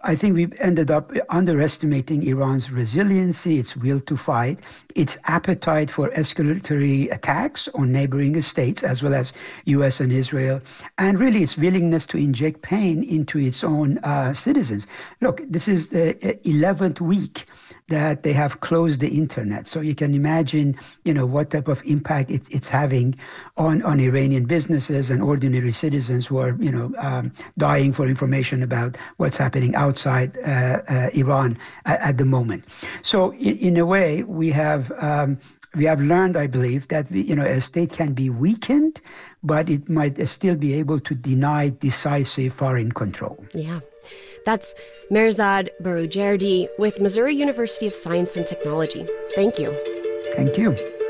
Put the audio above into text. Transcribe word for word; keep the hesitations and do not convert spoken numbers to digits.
I think we've ended up underestimating Iran's resiliency, its will to fight, its appetite for escalatory attacks on neighboring states, as well as U S and Israel, and really its willingness to inject pain into its own uh, citizens. Look, this is the eleventh week that they have closed the internet. So you can imagine, you know, what type of impact it, it's having on, on Iranian businesses and ordinary citizens who are, you know, um, dying for information about what's happening outside uh, uh, Iran at, at the moment. So in, in a way, we have um, we have learned, I believe, that we, you know, a state can be weakened, but it might still be able to deny decisive foreign control. Yeah. That's Mehrzad Boroujerdi with Missouri University of Science and Technology. Thank you. Thank you.